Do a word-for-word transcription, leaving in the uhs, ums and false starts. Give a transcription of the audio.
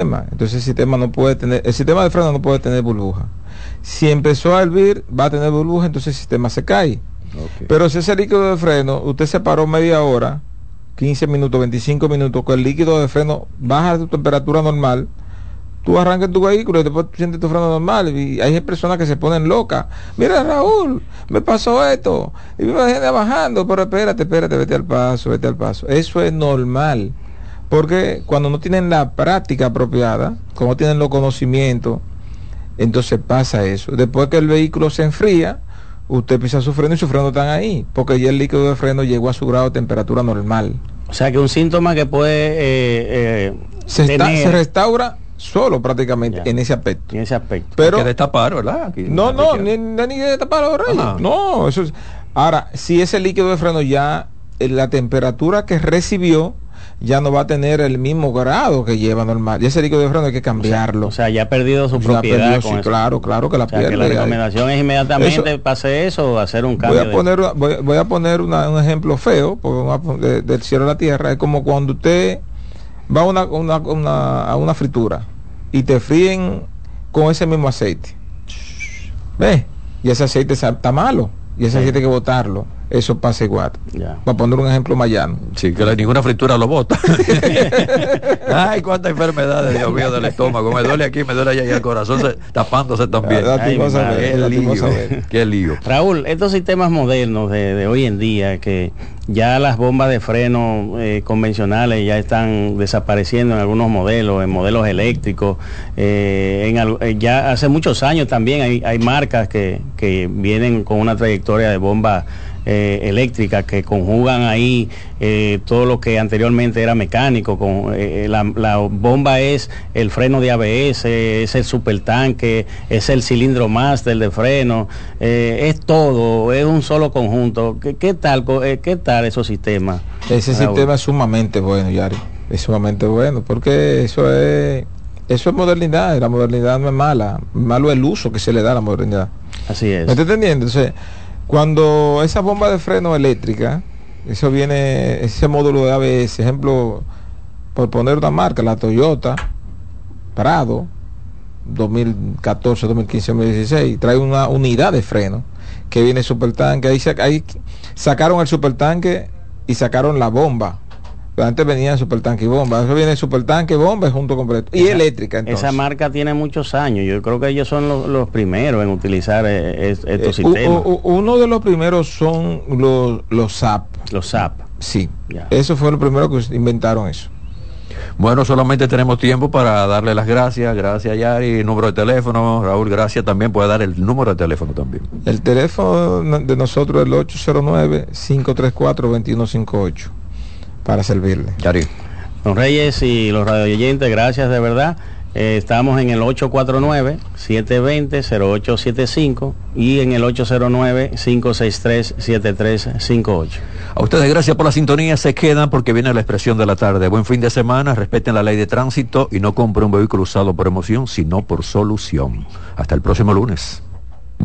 sistema. Entonces el sistema no puede tener, el sistema de freno no puede tener burbuja. Si empezó a hervir, va a tener burbuja, entonces el sistema se cae. Okay. Pero si ese líquido de freno, usted se paró media hora, quince minutos, veinticinco minutos, con el líquido de freno baja a tu temperatura normal, tú arrancas tu vehículo y después sientes tu freno normal. Y hay personas que se ponen locas. Mira, Raúl, me pasó esto y me bajé bajando, pero espérate, espérate, vete al paso, vete al paso. Eso es normal, porque cuando no tienen la práctica apropiada, como no tienen los conocimientos, entonces pasa eso. Después que el vehículo se enfría, usted pisa su freno y su freno están ahí, porque ya el líquido de freno llegó a su grado de temperatura normal. O sea que un síntoma que puede eh, eh, se, está, tener... se restaura solo prácticamente ya, en ese aspecto. En ese aspecto. Pero hay que destapar, ¿verdad? Aquí, no, no, ni, ni, ni destapar los reyes. No, eso es. Ahora, si ese líquido de freno ya, la temperatura que recibió, ya no va a tener el mismo grado que lleva normal. Y ese líquido de freno hay que cambiarlo. O sea, o sea ya ha perdido su ya propiedad. Perdido, con sí, eso. Claro, claro que la o sea, pierde. Que la recomendación es inmediatamente eso, pase eso o hacer un cambio. Voy a poner, de... voy, voy a poner una, un ejemplo feo, porque de, del cielo a la tierra. Es como cuando usted va a una, una, una, a una fritura y te fríen con ese mismo aceite. ¿Ves? Y ese aceite está malo. Y ese sí. aceite hay que botarlo. Eso pasa igual. Ya. Para poner un ejemplo mayano. Sí, que la, ninguna fritura lo bota. Ay, cuántas enfermedades, Dios mío, del estómago. Me duele aquí, me duele allá y el corazón se, tapándose también. Ay, Ay, qué lío, qué lío. Raúl, estos sistemas modernos de, de hoy en día, que ya las bombas de freno eh, convencionales ya están desapareciendo en algunos modelos, en modelos eléctricos. Eh, en, eh, ya hace muchos años también hay, hay marcas que, que vienen con una trayectoria de bomba Eh, eléctricas que conjugan ahí eh, todo lo que anteriormente era mecánico. Con, eh, la, la bomba es el freno de A B S, es el supertanque, es el cilindro máster de freno, eh, es todo, es un solo conjunto. ¿Qué, qué tal eh, qué tal esos sistemas? Ese Raúl? Sistema es sumamente bueno, Yari, es sumamente bueno, porque eso es eso es modernidad, y la modernidad no es mala, malo es el uso que se le da a la modernidad. Así es. ¿Me estás entendiendo? Entonces, cuando esa bomba de freno eléctrica, eso viene, ese módulo de A B S, ejemplo, por poner una marca, la Toyota Prado, dos mil catorce, dos mil quince, dos mil dieciséis, trae una unidad de freno, que viene supertanque, ahí, ahí sacaron el supertanque y sacaron la bomba. Pero antes venía el supertanque y bomba, eso viene el supertanque, bomba junto completo. Y esa, eléctrica, entonces. Esa marca tiene muchos años, yo creo que ellos son los, los primeros en utilizar eh, estos eh, sistemas. U, u, uno de los primeros son los, los S A P. Los S A P. Sí, ya. Eso fue lo primero que inventaron eso. Bueno, solamente tenemos tiempo para darle las gracias. Gracias, Yari. Número de teléfono. Raúl, gracias también. Puede dar el número de teléfono también. El teléfono de nosotros es el ocho cero nueve, cinco tres cuatro, dos uno cinco ocho. Para servirle. Yari. Don Reyes y los radioyentes, gracias de verdad. Eh, estamos en el ocho cuatro nueve, siete dos cero, cero ocho siete cinco y en el ocho cero nueve, cinco seis tres, siete tres cinco ocho. A ustedes gracias por la sintonía. Se quedan porque viene la expresión de la tarde. Buen fin de semana. Respeten la ley de tránsito y no compre un vehículo usado por emoción, sino por solución. Hasta el próximo lunes.